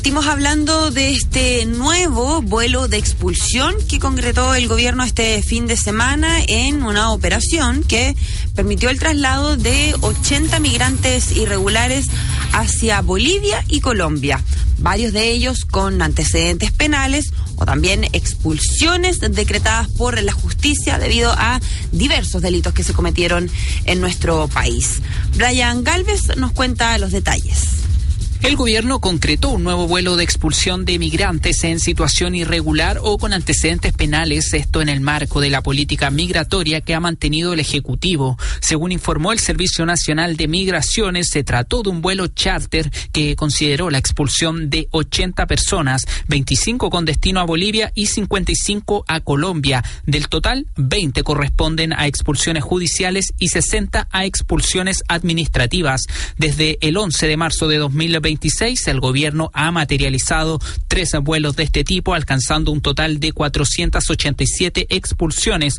Estamos hablando de este nuevo vuelo de expulsión que concretó el gobierno este fin de semana en una operación que permitió el traslado de 80 migrantes irregulares hacia Bolivia y Colombia. Varios de ellos con antecedentes penales o también expulsiones decretadas por la justicia debido a diversos delitos que se cometieron en nuestro país. Brian Galvez nos cuenta los detalles. El gobierno concretó un nuevo vuelo de expulsión de migrantes en situación irregular o con antecedentes penales, esto en el marco de la política migratoria que ha mantenido el Ejecutivo. Según informó el Servicio Nacional de Migraciones, se trató de un vuelo charter que consideró la expulsión de 80 personas, 25 con destino a Bolivia y 55 a Colombia. Del total, 20 corresponden a expulsiones judiciales y 60 a expulsiones administrativas. Desde el 11 de marzo de 2026, el gobierno ha materializado 3 vuelos de este tipo, alcanzando un total de 487 expulsiones,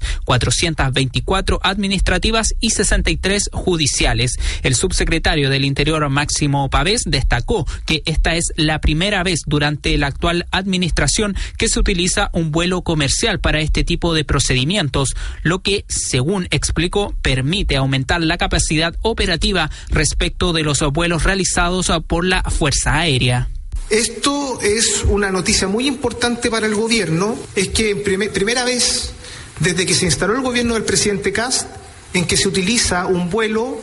424 administrativas y 63 judiciales. El subsecretario del Interior, Máximo Pavés, destacó que esta es la primera vez durante la actual administración que se utiliza un vuelo comercial para este tipo de procedimientos, lo que, según explicó, permite aumentar la capacidad operativa respecto de los vuelos realizados por la Fuerza Aérea. Esto es una noticia muy importante para el gobierno, es que primera vez desde que se instaló el gobierno del presidente Kast en que se utiliza un vuelo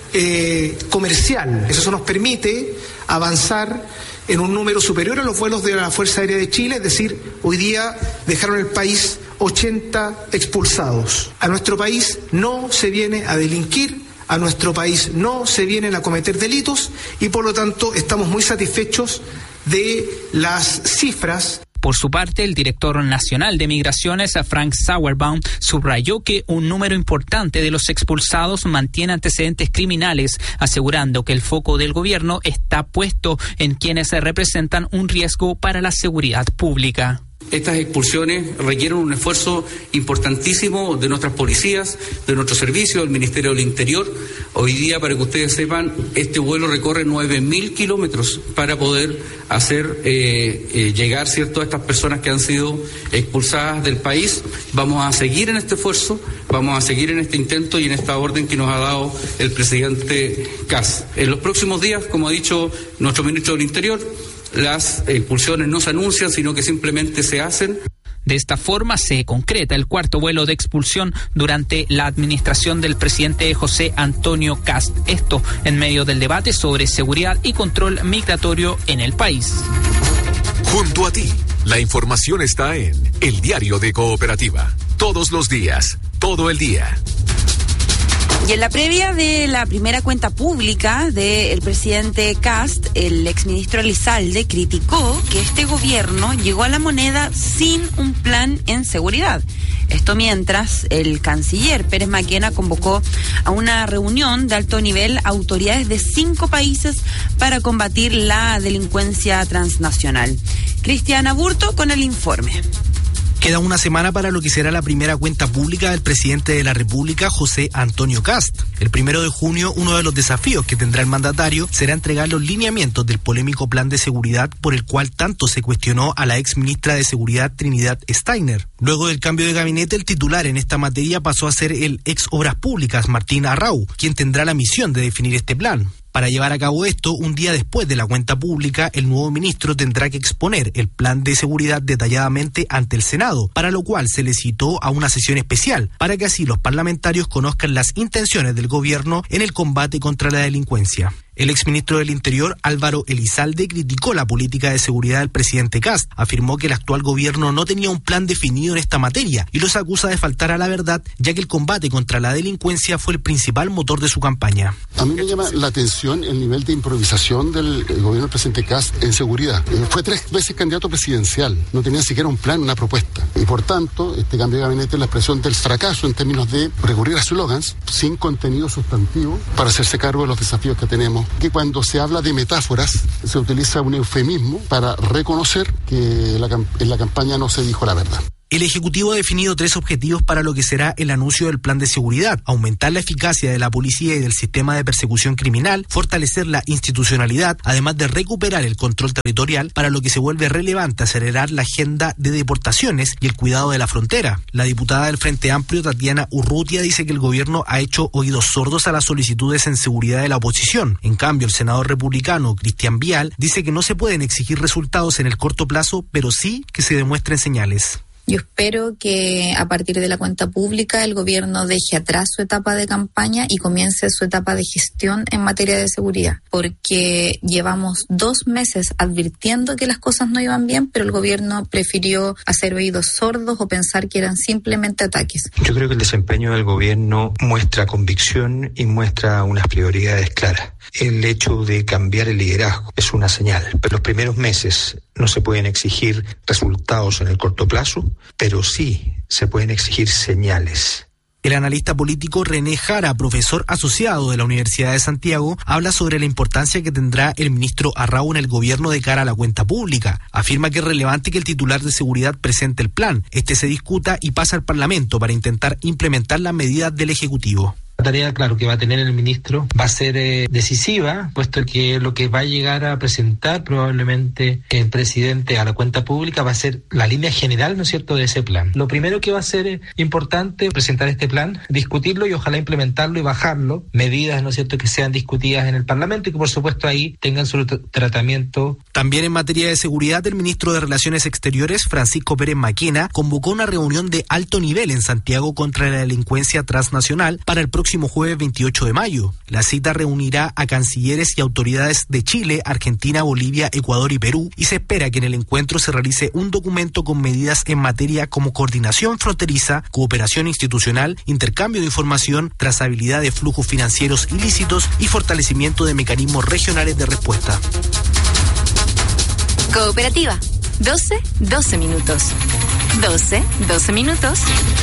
comercial. Eso nos permite avanzar en un número superior a los vuelos de la Fuerza Aérea de Chile, es decir, hoy día dejaron el país 80 expulsados. A nuestro país no se viene a delinquir, a nuestro país no se vienen a cometer delitos y por lo tanto estamos muy satisfechos de las cifras. Por su parte, el director nacional de Migraciones, Frank Sauerbaum, subrayó que un número importante de los expulsados mantiene antecedentes criminales, asegurando que el foco del gobierno está puesto en quienes representan un riesgo para la seguridad pública. Estas expulsiones requieren un esfuerzo importantísimo de nuestras policías, de nuestro servicio, del Ministerio del Interior. Hoy día, para que ustedes sepan, este vuelo recorre 9.000 kilómetros para poder hacer llegar, ¿cierto?, a estas personas que han sido expulsadas del país. Vamos a seguir en este esfuerzo, vamos a seguir en este intento y en esta orden que nos ha dado el presidente Kast. En los próximos días, como ha dicho nuestro ministro del Interior, las expulsiones no se anuncian, sino que simplemente se hacen. De esta forma se concreta el cuarto vuelo de expulsión durante la administración del presidente José Antonio Kast. Esto en medio del debate sobre seguridad y control migratorio en el país. Junto a ti, la información está en El Diario de Cooperativa. Todos los días, todo el día. Y en la previa de la primera cuenta pública del presidente Kast, el exministro Elizalde criticó que este gobierno llegó a la moneda sin un plan en seguridad. Esto mientras el canciller Pérez Maquena convocó a una reunión de alto nivel a autoridades de 5 países para combatir la delincuencia transnacional. Cristiana Burto con el informe. Queda una semana para lo que será la primera cuenta pública del presidente de la República, José Antonio Kast. El 1 de junio, uno de los desafíos que tendrá el mandatario será entregar los lineamientos del polémico plan de seguridad por el cual tanto se cuestionó a la ex ministra de Seguridad Trinidad Steiner. Luego del cambio de gabinete, el titular en esta materia pasó a ser el ex Obras Públicas, Martín Arrau, quien tendrá la misión de definir este plan. Para llevar a cabo esto, un día después de la cuenta pública, el nuevo ministro tendrá que exponer el plan de seguridad detalladamente ante el Senado, para lo cual se le citó a una sesión especial, para que así los parlamentarios conozcan las intenciones del gobierno en el combate contra la delincuencia. El exministro del Interior, Álvaro Elizalde, criticó la política de seguridad del presidente Kast. Afirmó que el actual gobierno no tenía un plan definido en esta materia y los acusa de faltar a la verdad, ya que el combate contra la delincuencia fue el principal motor de su campaña. A mí me llama la atención el nivel de improvisación del gobierno del presidente Kast en seguridad. Fue 3 veces candidato presidencial, no tenía siquiera un plan, una propuesta. Y por tanto, este cambio de gabinete es la expresión del fracaso en términos de recurrir a slogans sin contenido sustantivo para hacerse cargo de los desafíos que tenemos. Que cuando se habla de metáforas se utiliza un eufemismo para reconocer que en la campaña no se dijo la verdad. El Ejecutivo ha definido 3 objetivos para lo que será el anuncio del plan de seguridad: aumentar la eficacia de la policía y del sistema de persecución criminal, fortalecer la institucionalidad, además de recuperar el control territorial, para lo que se vuelve relevante acelerar la agenda de deportaciones y el cuidado de la frontera. La diputada del Frente Amplio, Tatiana Urrutia, dice que el gobierno ha hecho oídos sordos a las solicitudes en seguridad de la oposición. En cambio, el senador republicano, Cristian Vial, dice que no se pueden exigir resultados en el corto plazo, pero sí que se demuestren señales. Yo espero que a partir de la cuenta pública el gobierno deje atrás su etapa de campaña y comience su etapa de gestión en materia de seguridad, porque llevamos 2 meses advirtiendo que las cosas no iban bien, pero el gobierno prefirió hacer oídos sordos o pensar que eran simplemente ataques. Yo creo que el desempeño del gobierno muestra convicción y muestra unas prioridades claras. El hecho de cambiar el liderazgo es una señal, pero los primeros meses no se pueden exigir resultados en el corto plazo, pero sí se pueden exigir señales. El analista político René Jara, profesor asociado de la Universidad de Santiago, habla sobre la importancia que tendrá el ministro Arrau en el gobierno de cara a la cuenta pública. Afirma que es relevante que el titular de seguridad presente el plan, se discuta y pase al Parlamento para intentar implementar las medidas del Ejecutivo. La tarea, claro, que va a tener el ministro va a ser decisiva, puesto que lo que va a llegar a presentar probablemente el presidente a la cuenta pública va a ser la línea general, ¿no es cierto?, de ese plan. Lo primero que va a ser importante presentar este plan, discutirlo y ojalá implementarlo y bajarlo, medidas, ¿no es cierto?, que sean discutidas en el Parlamento y que por supuesto ahí tengan su tratamiento. También en materia de seguridad, el ministro de Relaciones Exteriores, Francisco Pérez Maquena, convocó una reunión de alto nivel en Santiago contra la delincuencia transnacional para el próximo jueves 28 de mayo. La cita reunirá a cancilleres y autoridades de Chile, Argentina, Bolivia, Ecuador y Perú, y se espera que en el encuentro se realice un documento con medidas en materia como coordinación fronteriza, cooperación institucional, intercambio de información, trazabilidad de flujos financieros ilícitos y fortalecimiento de mecanismos regionales de respuesta. Cooperativa. 12 minutos. 12 minutos.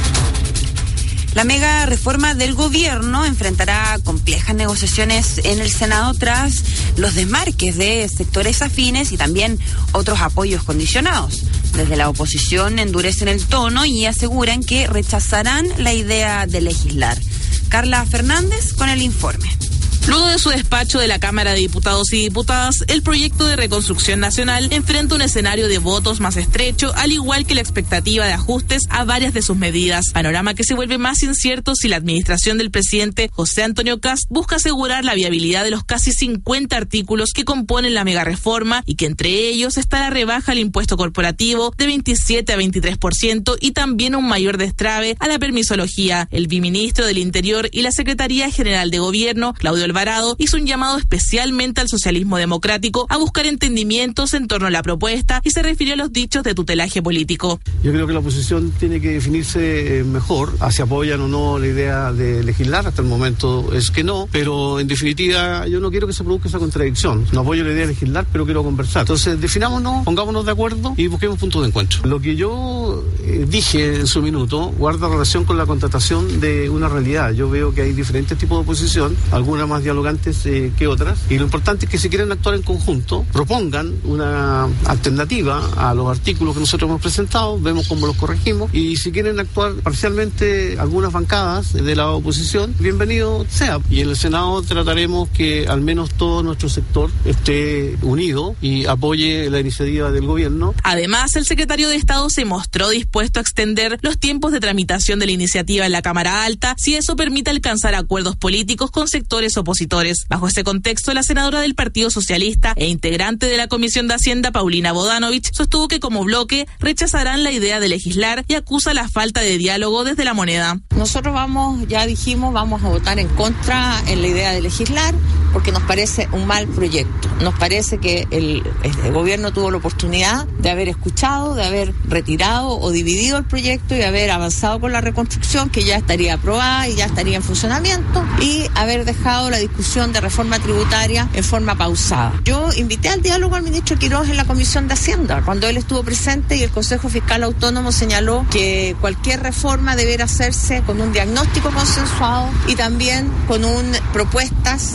La mega reforma del gobierno enfrentará complejas negociaciones en el Senado tras los desmarques de sectores afines y también otros apoyos condicionados. Desde la oposición endurecen el tono y aseguran que rechazarán la idea de legislar. Carla Fernández con el informe. Luego de su despacho de la Cámara de Diputados y Diputadas, el proyecto de reconstrucción nacional enfrenta un escenario de votos más estrecho, al igual que la expectativa de ajustes a varias de sus medidas. Panorama que se vuelve más incierto si la administración del presidente José Antonio Kast busca asegurar la viabilidad de los casi 50 artículos que componen la megareforma y que entre ellos está la rebaja al impuesto corporativo de 27 a 23% y también un mayor destrave a la permisología. El viceministro del Interior y la Secretaría General de Gobierno, Claudio Alvarado, hizo un llamado especialmente al socialismo democrático a buscar entendimientos en torno a la propuesta y se refirió a los dichos de tutelaje político. Yo creo que la oposición tiene que definirse mejor, si apoyan o no la idea de legislar. Hasta el momento es que no, pero en definitiva yo no quiero que se produzca esa contradicción. No apoyo la idea de legislar, pero quiero conversar. Entonces definámonos, pongámonos de acuerdo y busquemos puntos de encuentro. Lo que yo dije en su minuto guarda relación con la constatación de una realidad. Yo veo que hay diferentes tipos de oposición, algunas más dialogantes que otras, y lo importante es que si quieren actuar en conjunto, propongan una alternativa a los artículos que nosotros hemos presentado, vemos cómo los corregimos, y si quieren actuar parcialmente algunas bancadas de la oposición, bienvenido sea. Y en el Senado trataremos que al menos todo nuestro sector esté unido y apoye la iniciativa del gobierno. Además, el secretario de Estado se mostró dispuesto a extender los tiempos de tramitación de la iniciativa en la Cámara Alta si eso permite alcanzar acuerdos políticos con sectores opositores. Bajo este contexto, la senadora del Partido Socialista e integrante de la Comisión de Hacienda, Paulina Bodanovich, sostuvo que como bloque rechazarán la idea de legislar y acusa la falta de diálogo desde la moneda. Nosotros ya dijimos, vamos a votar en contra en la idea de legislar porque nos parece un mal proyecto. Nos parece que el gobierno tuvo la oportunidad de haber escuchado, de haber retirado o dividido el proyecto y haber avanzado con la reconstrucción, que ya estaría aprobada y ya estaría en funcionamiento, y haber dejado la discusión de reforma tributaria en forma pausada. Yo invité al diálogo al ministro Quiroz en la Comisión de Hacienda, cuando él estuvo presente, y el Consejo Fiscal Autónomo señaló que cualquier reforma deberá hacerse con un diagnóstico consensuado y también con propuestas que fueran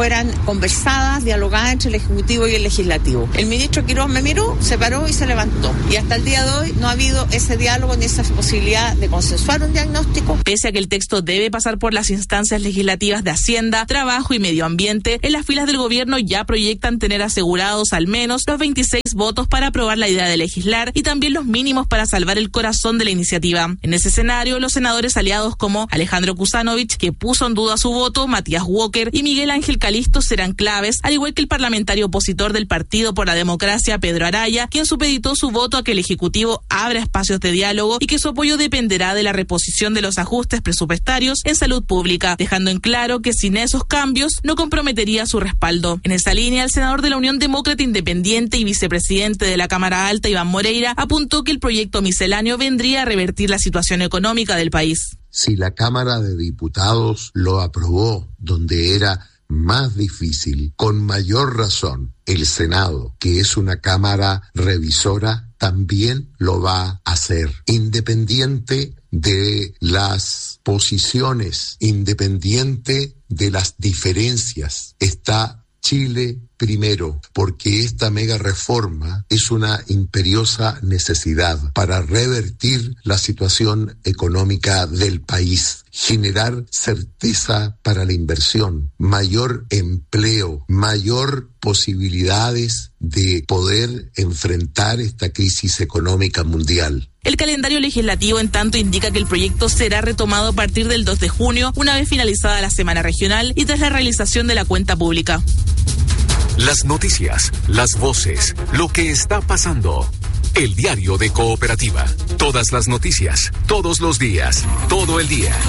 fueran conversadas, dialogadas entre el Ejecutivo y el Legislativo. El ministro Quirós me miró, se paró y se levantó. Y hasta el día de hoy no ha habido ese diálogo ni esa posibilidad de consensuar un diagnóstico. Pese a que el texto debe pasar por las instancias legislativas de Hacienda, Trabajo y Medio Ambiente, en las filas del gobierno ya proyectan tener asegurados al menos los 26 votos para aprobar la idea de legislar y también los mínimos para salvar el corazón de la iniciativa. En ese escenario, los senadores aliados como Alejandro Kuzanovich, que puso en duda su voto, Matías Walker y Miguel Ángel Calisto serán claves, al igual que el parlamentario opositor del Partido por la Democracia, Pedro Araya, quien supeditó su voto a que el Ejecutivo abra espacios de diálogo y que su apoyo dependerá de la reposición de los ajustes presupuestarios en salud pública, dejando en claro que sin esos cambios no comprometería su respaldo. En esa línea, el senador de la Unión Demócrata Independiente y vicepresidente de la Cámara Alta, Iván Moreira, apuntó que el proyecto misceláneo vendría a revertir la situación económica del país. Si la Cámara de Diputados lo aprobó donde era más difícil, con mayor razón, el Senado, que es una Cámara revisora, también lo va a hacer, independiente de las posiciones, independiente de las diferencias. Está Chile primero, porque esta mega reforma es una imperiosa necesidad para revertir la situación económica del país, generar certeza para la inversión, mayor empleo, mayor posibilidades de poder enfrentar esta crisis económica mundial. El calendario legislativo, en tanto, indica que el proyecto será retomado a partir del 2 de junio, una vez finalizada la semana regional y tras la realización de la cuenta pública. Las noticias, las voces, lo que está pasando. El diario de Cooperativa. Todas las noticias, todos los días, todo el día.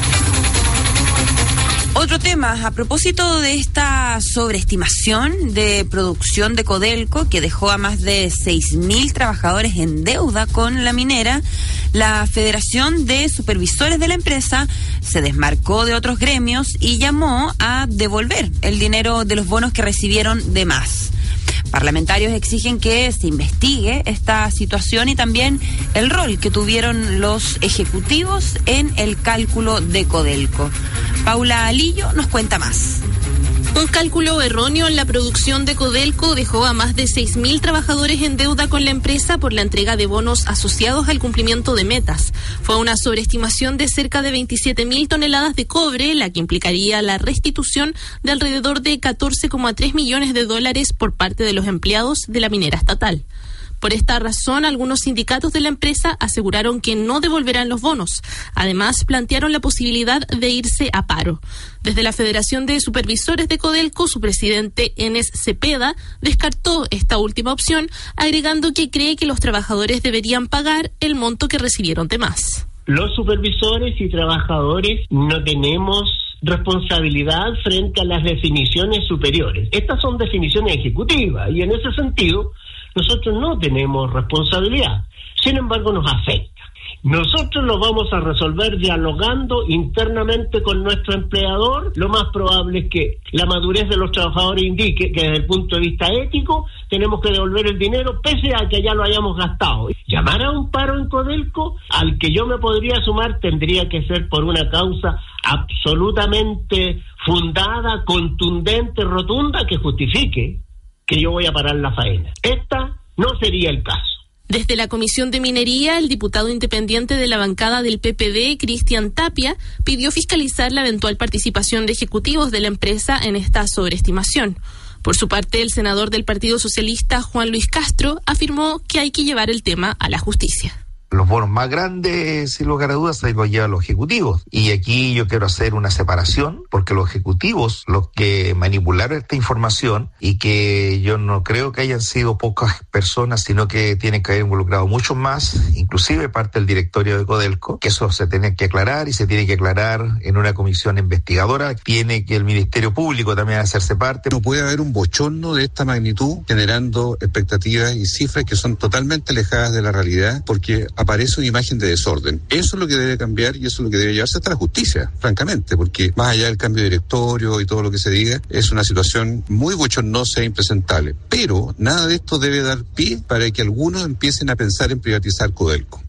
Otro tema, a propósito de esta sobreestimación de producción de Codelco, que dejó a más de 6.000 trabajadores en deuda con la minera, la Federación de Supervisores de la empresa se desmarcó de otros gremios y llamó a devolver el dinero de los bonos que recibieron de más. Parlamentarios exigen que se investigue esta situación y también el rol que tuvieron los ejecutivos en el cálculo de Codelco. Paula Alillo nos cuenta más. Un cálculo erróneo en la producción de Codelco dejó a más de 6.000 trabajadores en deuda con la empresa por la entrega de bonos asociados al cumplimiento de metas. Fue una sobreestimación de cerca de 27.000 toneladas de cobre, la que implicaría la restitución de alrededor de 14,3 millones de dólares por parte de los empleados de la minera estatal. Por esta razón, algunos sindicatos de la empresa aseguraron que no devolverán los bonos. Además, plantearon la posibilidad de irse a paro. Desde la Federación de Supervisores de Codelco, su presidente Enes Cepeda descartó esta última opción, agregando que cree que los trabajadores deberían pagar el monto que recibieron de más. Los supervisores y trabajadores no tenemos responsabilidad frente a las definiciones superiores. Estas son definiciones ejecutivas y en ese sentido nosotros no tenemos responsabilidad. Sin embargo, nos afecta. Nosotros lo vamos a resolver dialogando internamente con nuestro empleador. Lo más probable es que la madurez de los trabajadores indique que desde el punto de vista ético tenemos que devolver el dinero pese a que ya lo hayamos gastado. Llamar a un paro en Codelco al que yo me podría sumar tendría que ser por una causa absolutamente fundada, contundente, rotunda, que justifique que yo voy a parar la faena. Esta no sería el caso. Desde la Comisión de Minería, el diputado independiente de la bancada del PPD, Cristian Tapia, pidió fiscalizar la eventual participación de ejecutivos de la empresa en esta sobreestimación. Por su parte, el senador del Partido Socialista, Juan Luis Castro, afirmó que hay que llevar el tema a la justicia. Los bonos más grandes, sin lugar a dudas, se los llevan los ejecutivos. Y aquí yo quiero hacer una separación, porque los ejecutivos, los que manipularon esta información, y que yo no creo que hayan sido pocas personas, sino que tienen que haber involucrado muchos más, inclusive parte del directorio de Codelco, que eso se tiene que aclarar y se tiene que aclarar en una comisión investigadora. Tiene que el Ministerio Público también hacerse parte. No puede haber un bochorno de esta magnitud generando expectativas y cifras que son totalmente alejadas de la realidad, porque aparece una imagen de desorden. Eso es lo que debe cambiar y eso es lo que debe llevarse hasta la justicia, francamente, porque más allá del cambio de directorio y todo lo que se diga, es una situación muy bochornosa e impresentable. Pero nada de esto debe dar pie para que algunos empiecen a pensar en privatizar Codelco.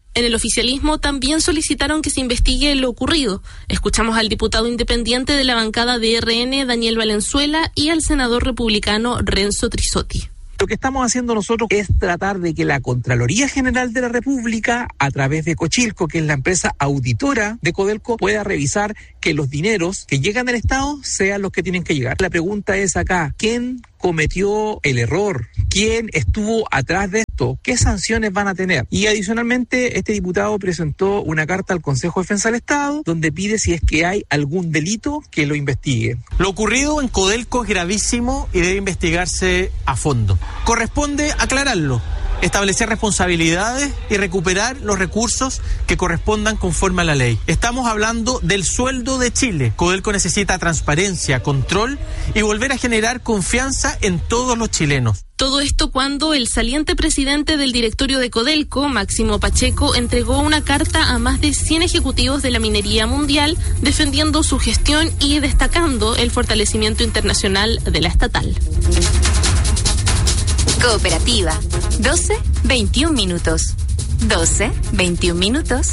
En el oficialismo también solicitaron que se investigue lo ocurrido. Escuchamos al diputado independiente de la bancada de RN, Daniel Valenzuela, y al senador republicano Renzo Trisotti. Lo que estamos haciendo nosotros es tratar de que la Contraloría General de la República, a través de Cochilco, que es la empresa auditora de Codelco, pueda revisar que los dineros que llegan al Estado sean los que tienen que llegar. La pregunta es acá, ¿quién cometió el error? ¿Quién estuvo atrás de esto? ¿Qué sanciones van a tener? Y adicionalmente, este diputado presentó una carta al Consejo de Defensa del Estado donde pide, si es que hay algún delito, que lo investigue. Lo ocurrido en Codelco es gravísimo y debe investigarse a fondo. Corresponde aclararlo, establecer responsabilidades y recuperar los recursos que correspondan conforme a la ley. Estamos hablando del sueldo de Chile. Codelco necesita transparencia, control y volver a generar confianza en todos los chilenos. Todo esto cuando el saliente presidente del directorio de Codelco, Máximo Pacheco, entregó una carta a más de 100 ejecutivos de la minería mundial defendiendo su gestión y destacando el fortalecimiento internacional de la estatal. Cooperativa. 12-21 minutos. 12-21 minutos.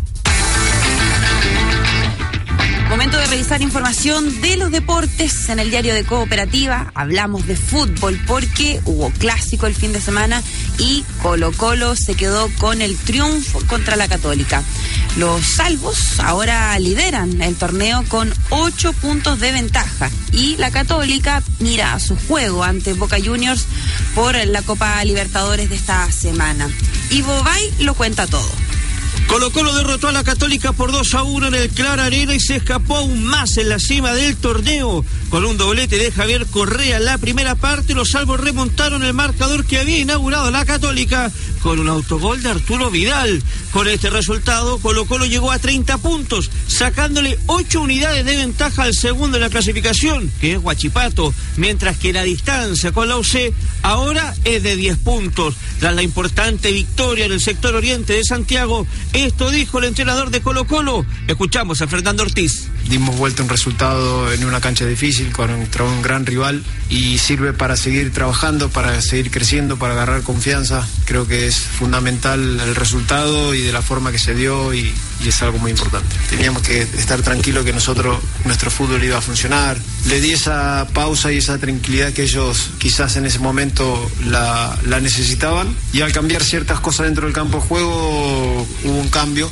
Momento de revisar información de los deportes en el diario de Cooperativa. Hablamos de fútbol porque hubo clásico el fin de semana y Colo-Colo se quedó con el triunfo contra la Católica. Los salvos ahora lideran el torneo con 8 puntos de ventaja y la Católica mira a su juego ante Boca Juniors por la Copa Libertadores de esta semana. Y Bobay lo cuenta todo. Colo-Colo derrotó a la Católica por 2-1 en el Clara Arena y se escapó aún más en la cima del torneo. Con un doblete de Javier Correa en la primera parte, los salvos remontaron el marcador que había inaugurado la Católica con un autogol de Arturo Vidal. Con este resultado, Colo-Colo llegó a 30 puntos, sacándole 8 unidades de ventaja al segundo en la clasificación, que es Huachipato, mientras que la distancia con la UC ahora es de 10 puntos. Tras la importante victoria en el sector oriente de Santiago, esto dijo el entrenador de Colo-Colo. Escuchamos a Fernando Ortiz. Dimos vuelta un resultado en una cancha difícil contra un gran rival y sirve para seguir trabajando, para seguir creciendo, para agarrar confianza. Creo que es fundamental el resultado y de la forma que se dio y es algo muy importante. Teníamos que estar tranquilos que nuestro fútbol iba a funcionar. Le di esa pausa y esa tranquilidad que ellos quizás en ese momento la necesitaban y al cambiar ciertas cosas dentro del campo de juego hubo un cambio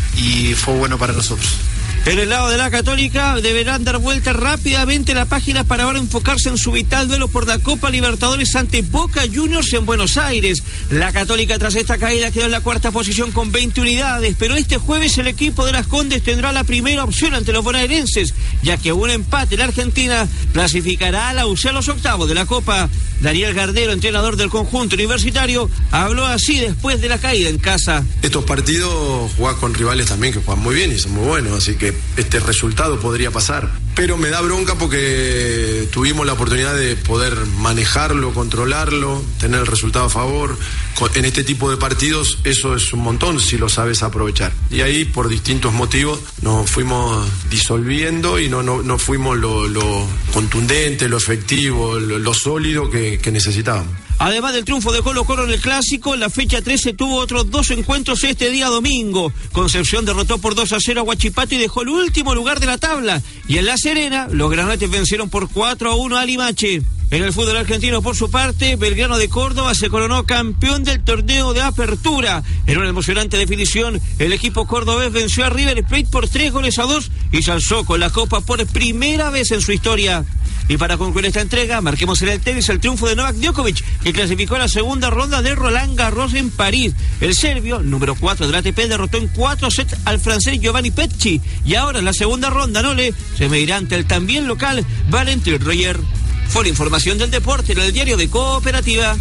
y fue bueno para nosotros. En el lado de la Católica deberán dar vuelta rápidamente la página para ahora enfocarse en su vital duelo por la Copa Libertadores ante Boca Juniors en Buenos Aires. La Católica tras esta caída quedó en la cuarta posición con 20 unidades, pero este jueves el equipo de Las Condes tendrá la primera opción ante los bonaerenses, ya que un empate en la Argentina clasificará a la UC a los octavos de la Copa. Daniel Gardero, entrenador del conjunto universitario, habló así después de la caída en casa. Estos partidos jugás con rivales también que juegan muy bien y son muy buenos, así que este resultado podría pasar. Pero me da bronca porque tuvimos la oportunidad de poder manejarlo, controlarlo, tener el resultado a favor. En este tipo de partidos eso es un montón si lo sabes aprovechar. Y ahí por distintos motivos nos fuimos disolviendo y no fuimos lo contundente, lo efectivo, lo sólido que necesitábamos. Además del triunfo de Colo-Colo en el Clásico, en la fecha 13 tuvo otros 2 encuentros este día domingo. Concepción derrotó por 2-0 a Huachipato y dejó el último lugar de la tabla. Y en La Serena, los granates vencieron por 4-1 a Limache. En el fútbol argentino, por su parte, Belgrano de Córdoba se coronó campeón del torneo de apertura. En una emocionante definición, el equipo cordobés venció a River Plate por 3-2 y se alzó con la copa por primera vez en su historia. Y para concluir esta entrega, marquemos en el tenis el triunfo de Novak Djokovic, que clasificó a la segunda ronda de Roland Garros en París. El serbio, número 4 del ATP, derrotó en 4 sets al francés Giovanni Pecci. Y ahora en la segunda ronda, Nole se medirá ante el también local Valentin Royer. Fue la información del deporte en el diario de Cooperativa.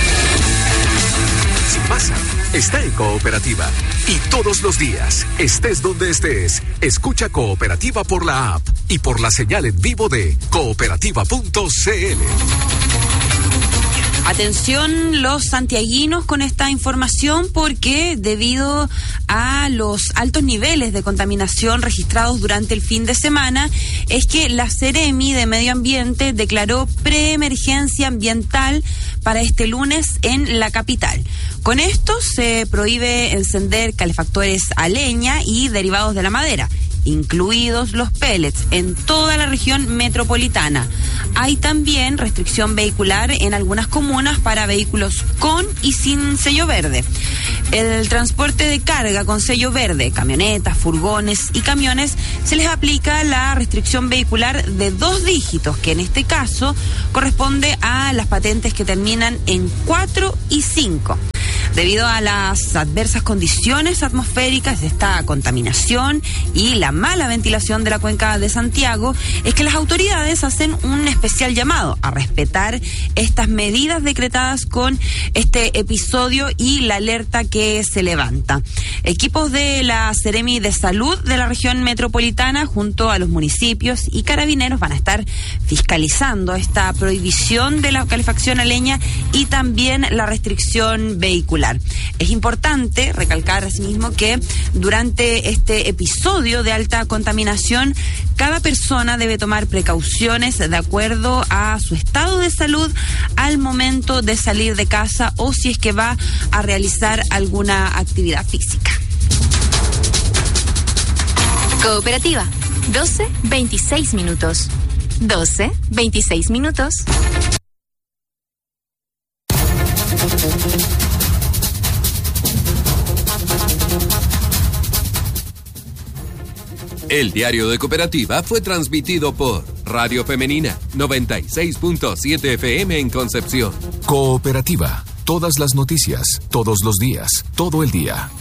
Si pasa, está en Cooperativa. Y todos los días, estés donde estés, escucha Cooperativa por la app y por la señal en vivo de cooperativa.cl. Atención los santiaguinos con esta información, porque debido a los altos niveles de contaminación registrados durante el fin de semana, es que la Seremi de Medio Ambiente declaró preemergencia ambiental para este lunes en la capital. Con esto se prohíbe encender calefactores a leña y derivados de la madera, incluidos los pellets, en toda la región metropolitana. Hay también restricción vehicular en algunas comunas para vehículos con y sin sello verde. El transporte de carga con sello verde, camionetas, furgones y camiones, se les aplica la restricción vehicular de 2 dígitos, que en este caso corresponde a las patentes que terminan en 4 y 5. Debido a las adversas condiciones atmosféricas de esta contaminación y la mala ventilación de la cuenca de Santiago, es que las autoridades hacen un especial llamado a respetar estas medidas decretadas con este episodio y la alerta que se levanta. Equipos de la Seremi de Salud de la región metropolitana, junto a los municipios y carabineros, van a estar fiscalizando esta prohibición de la calefacción a leña y también la restricción vehicular. Es importante recalcar asimismo que durante este episodio de alta contaminación, cada persona debe tomar precauciones de acuerdo a su estado de salud al momento de salir de casa o si es que va a realizar alguna actividad física. Cooperativa, 12:26 minutos. 12:26 minutos. El diario de Cooperativa fue transmitido por Radio Femenina 96.7 FM en Concepción. Cooperativa, todas las noticias, todos los días, todo el día.